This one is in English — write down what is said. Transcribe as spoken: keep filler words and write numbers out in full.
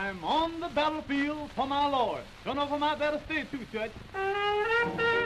I'm on the battlefield for my Lord. Don't know if I might better stay too, Judge.